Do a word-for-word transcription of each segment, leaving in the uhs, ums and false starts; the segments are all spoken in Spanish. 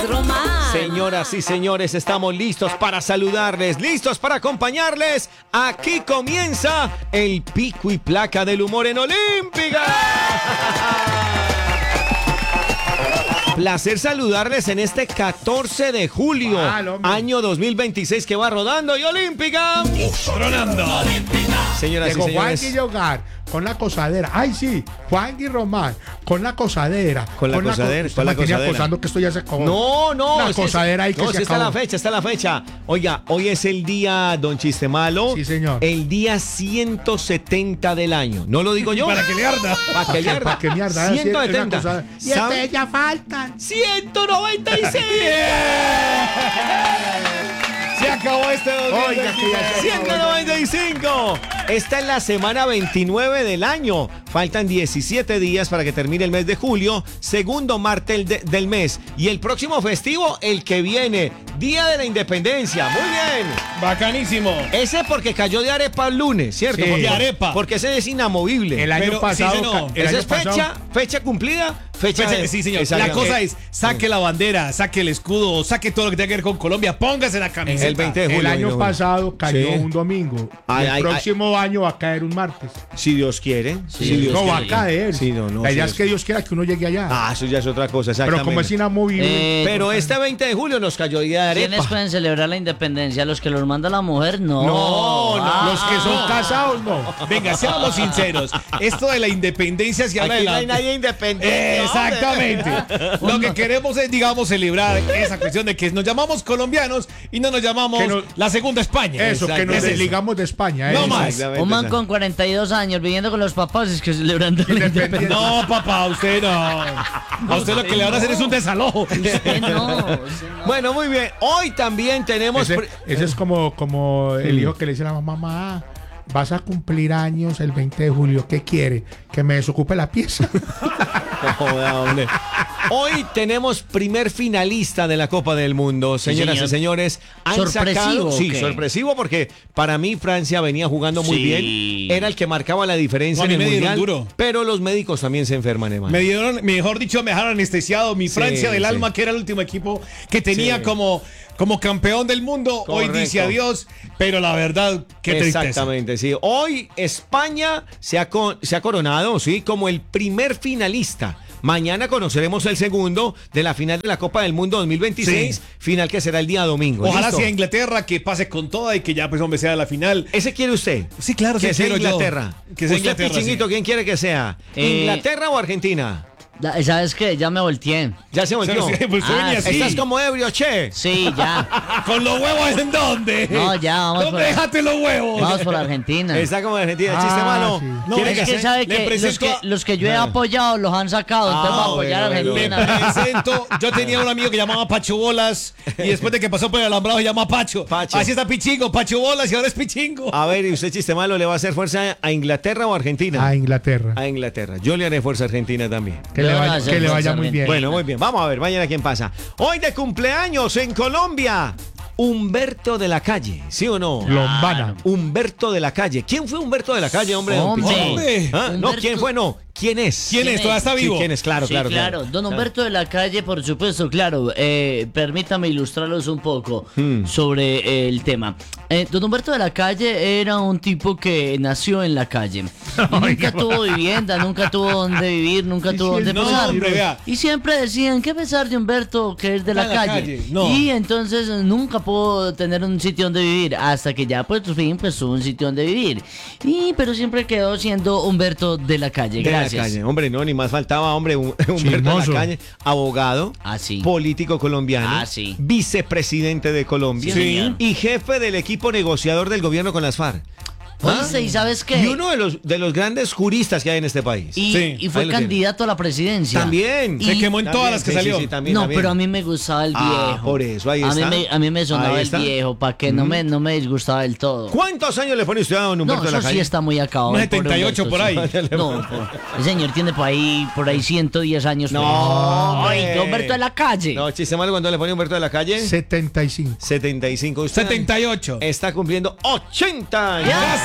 Román. Señoras y señores, estamos listos para saludarles, listos para acompañarles. Aquí comienza el pico y placa del humor en Olímpica. Placer saludarles en este catorce de julio, ah, año dos mil veintiséis, que va rodando y Olímpica. Tronando. Señoras Llegó y señores. Juan Hogar con la cosadera. Ay, sí, Juan y Román con la cosadera. Con la con cosadera. Co Con la cosadera. acosando que esto ya se acabó. No, no. La cosadera ahí que no, se sí está acabó. la fecha, está la fecha. Oiga, hoy es el día, don Chiste Malo. Sí, señor. El día ciento setenta del año. ¿No lo digo yo? Para que le arda. Para que le arda. Para que me arda. ciento setenta. Y este ya faltan. ciento noventa y seis. Se acabó este dos mil Oiga, que ya se ciento noventa y cinco. Esta es la semana veintinueve del año. Faltan diecisiete días para que termine el mes de julio, segundo martes de, del mes. Y el próximo festivo, el que viene, Día de la Independencia. Muy bien. Bacanísimo. Ese porque cayó de arepa el lunes, ¿cierto? Sí. Porque, De arepa. Porque ese es inamovible. El año Pero, pasado. sí, no, el Esa año es fecha, pasado- fecha cumplida, fecha, Fecha- de... sí, señor. Exacto. La cosa es, saque la bandera, saque el escudo, saque todo lo que tenga que ver con Colombia, póngase la camiseta. El veinte de julio. El año vino, pasado cayó Sí. un domingo. Ay, y el ay, próximo año va a caer un martes. Si Dios quiere. Sí, si Dios No va a quiere. caer. Sí, no, no, La idea sí, es que Dios quiera que uno llegue allá. Ah, eso ya es otra cosa, exactamente. Pero como es inamovible. Eh, Pero este veinte de julio nos cayó día de arepa. ¿Quiénes pueden celebrar la independencia? ¿Los que los manda la mujer? No. No, no, Ah. los que son casados, no. Venga, seamos sinceros. Esto de la independencia se habla Aquí de no la... hay nadie independiente. Exactamente. Lo que queremos es, digamos, celebrar esa cuestión de que nos llamamos colombianos y no nos llamamos Que no- la segunda España. Eso, que Exacto. nos Es eso. desligamos de España. No eso. más. Exactamente, Un man exacto. con cuarenta y dos años viviendo con los papás es que celebrando la Independiente. independencia. No, papá, usted no. A usted lo que le van a hacer es un desalojo. Usted no. Bueno, muy bien. Hoy también tenemos... Ese, pre- ese es como, como el hijo que le dice a la mamá, mamá, vas a cumplir años el veinte de julio. ¿Qué quiere? Que me desocupe la pieza. Joda, hombre. Hoy tenemos primer finalista de la Copa del Mundo, señoras señor. y señores. Han ¿Sorpresivo sacado- o sí, qué? sorpresivo porque para mí Francia venía jugando muy Sí. bien. Era el que marcaba la diferencia No, a en mí el me dieron mundial. duro. Pero los médicos también se enferman, hermano. Me dieron, mejor dicho, me dejaron anestesiado. Mi Francia del sí. alma, que era el último equipo que tenía Sí. como, como campeón del mundo. Hoy Correcto. dice adiós, pero la verdad, qué tristeza. Exactamente, sí. Hoy España se ha, co- se ha coronado, sí, como el primer finalista. Mañana conoceremos el segundo de la final de la Copa del Mundo dos mil veintiséis, Sí. final que será el día domingo. Ojalá ¿Listo? sea Inglaterra, que pase con toda y que ya pues hombre sea la final. ¿Ese quiere usted? Sí, claro, Que sí sea quiero yo. Inglaterra. Que sea ¿Usted, Inglaterra, Pichinguito, sí. quién quiere que sea? Eh, ¿Inglaterra o Argentina? Ya- ¿Sabes qué? Ya me volteé. Ya se volvió. Sí, pues Ah, sueña así. Estás como ebrio, che. Sí, ya. ¿Con los huevos en dónde? No, ya, vamos ¿Dónde por- dejaste los huevos? Vamos por Argentina. Está como Argentina. Ah, Chiste malo. sí. No, ¿Quiere Es que que sea? sabe Le que los, presento que a- los que yo he apoyado los han sacado, entonces Ah, voy a apoyar a bueno, Le bueno. Argentina. presento, yo tenía un amigo que llamaba Pacho Bolas y después de que pasó por el alambrado se llama Pacho. Pacho. Así está Pichingo, Pacho Bolas y ahora es Pichingo. A ver, ¿y usted, chiste malo, le va a hacer fuerza a Inglaterra o a Argentina? A Inglaterra. A Inglaterra. Yo le haré fuerza a Argentina también. Que le Yo no vaya, hacer que le fuerza vaya a muy bien. Argentina. Bueno, muy bien. Vamos a ver, mañana quién pasa. Hoy de cumpleaños en Colombia, Humberto de la Calle, ¿sí o no? Lombana. Humberto de la Calle. ¿Quién fue Humberto de la Calle, hombre? don Hombre. Pichingo? Hombre. ¿Ah? No, Humberto- ¿quién fue? No. ¿Quién es? ¿Quién es? es? ¿Todavía está Sí, vivo? ¿quién es? Claro, Sí, claro, claro. claro. Don Humberto de la Calle, por supuesto, claro. Eh, permítame ilustrarlos un poco Hmm. sobre eh, el tema. Eh, don Humberto de la Calle era un tipo que nació en la calle. Y nunca tuvo vivienda, nunca tuvo donde vivir, nunca Y tuvo si donde es- No, pasar. hombre, vea. Y siempre decían, ¿qué pesar de Humberto que es de la, De la calle? calle, no. Y entonces eh, nunca pudo tener un sitio donde vivir, hasta que ya por fin pues tuvo un sitio donde vivir. Y pero siempre quedó siendo Humberto de la Calle. De Gracias. la Calle. Hombre, no, ni más faltaba, hombre, un- Humberto de Chismoso. la Calle, abogado, Ah, sí. político colombiano, Ah, sí. vicepresidente de Colombia Sí, señor. y jefe del equipo negociador del gobierno con las FARC. Oíste, ¿y sabes qué? Y uno de los, de los grandes juristas que hay en este país. Y, Sí, y fue ahí lo tiene. candidato a la presidencia. También. Y- Se quemó en todas También, las que sí, sí, salió. sí, también, no, también. pero a mí me gustaba el Ah, viejo. por eso, ahí a está. Mí me, a mí me sonaba Ahí el está. viejo, para que no, me, no me disgustaba del todo. ¿Cuántos años le pone usted a don Humberto No, de la eso sí Calle? está muy acabado. Unos el pobre setenta y ocho Humberto, por ahí. sí. No, por- el señor tiene por ahí, por ahí ciento diez años. No, Ay, hombre. Humberto de la Calle. No, chiste malo cuando le pone Humberto de la Calle. setenta y cinco. setenta y cinco. Usted setenta y ocho. está cumpliendo ochenta años. Gracias.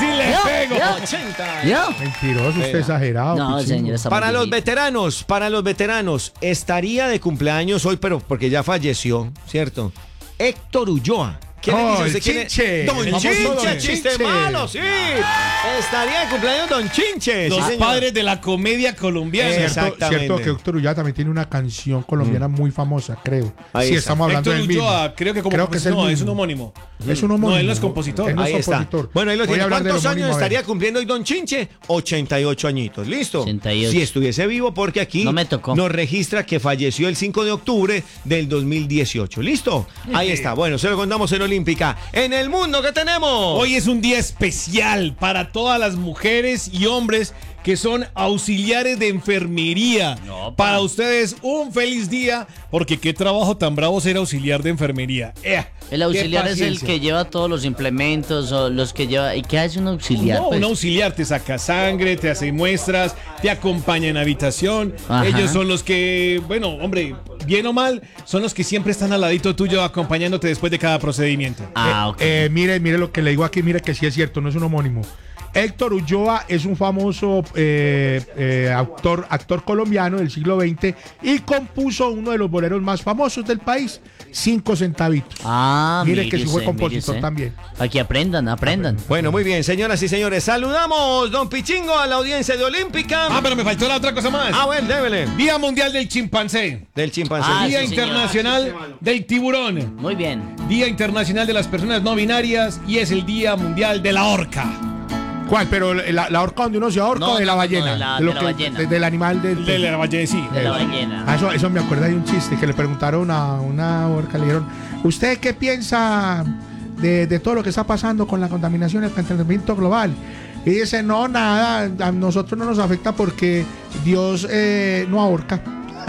le Yo, pego. yo. ochenta. ¿Yo? Mentiroso, usted exagerado. No, Pichingo. señor, está Para muy los viejito. veteranos, para los veteranos, estaría de cumpleaños hoy, pero porque ya falleció, ¿cierto? Héctor Ulloa. ¿Quién le Oh, dice? el ¿Usted quién es? Chinche. Don El famoso Chinche, Don chiste Chinche. malo, sí. Estaría de cumpleaños Don Chinche. Los sí, señor. padres de la comedia colombiana. Eh, Cierto, Exactamente. cierto que Héctor Ulloa también tiene una canción colombiana muy famosa, creo. Ahí sí, está. estamos hablando Héctor del mismo. Ulloa, creo que como Creo que es el no, es mismo. un homónimo. Es un homónimo. No, él no es compositor. Él no es Ahí está. compositor. Bueno, ahí lo Voy a tiene. hablar del ¿Cuántos homónimo, años a ver. estaría cumpliendo hoy Don Chinche? ochenta y ocho añitos. ¿Listo? ochenta y ocho. Si estuviese vivo, porque aquí No me tocó. nos registra que falleció el cinco de octubre del dos mil dieciocho. ¿Listo? Ahí está. Bueno, se lo contamos en Olímpica. En el mundo, ¿qué tenemos? Hoy es un día especial para todas las mujeres y hombres que son auxiliares de enfermería. No, pa. Para ustedes, un feliz día, porque qué trabajo tan bravo ser auxiliar de enfermería. ¡Ea! El auxiliar Qué es el paciencia. que lleva todos los implementos o los que lleva. ¿Y qué hace un auxiliar? No, pues? un auxiliar te saca sangre, te hace muestras, te acompaña en habitación. Ajá. Ellos son los que, bueno, hombre, bien o mal, son los que siempre están al ladito tuyo acompañándote después de cada procedimiento. Ah, ok. Eh, mire, mire lo que le digo aquí, mire que sí es cierto, no es un homónimo. Héctor Ulloa es un famoso eh, eh, actor, actor colombiano del siglo veinte y compuso uno de los boleros más famosos del país, Cinco Centavitos. Ah, mire que sí fue mírese, compositor mírese. también. Para que aprendan, aprendan. Bueno, muy bien, señoras y señores. Saludamos, Don Pichingo, a la audiencia de Olímpica. Ah, pero me faltó la otra cosa más. Ah, bueno, débele. Día Mundial del Chimpancé. Del chimpancé. Ah, Día sí, señor. Internacional del Tiburón. Muy bien. Día Internacional de las Personas No Binarias y es el Día Mundial de la Orca. ¿Cuál? Pero la, la orca donde uno se ahorca No, o de la no, no, ballena. de la- lo de la que- ballena. de- del animal del. De la ballena, sí. De la Eso. ballena. Ah, eso, eso me acuerda de un chiste que le preguntaron a una orca, le dijeron, ¿usted qué piensa de, de todo lo que está pasando con la contaminación y el calentamiento global? Y dice, no, nada, a nosotros no nos afecta porque Dios eh, no ahorca,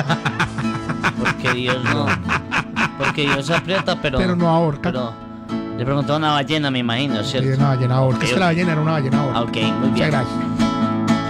Porque Dios no. Porque Dios aprieta, pero. pero no ahorca. Pero le preguntó a una ballena, me imagino, Y ¿cierto? una ballena ahorca. Ok, Es que la ballena era una ballena ahorca. Ah, ok, muy bien. Muchas gracias.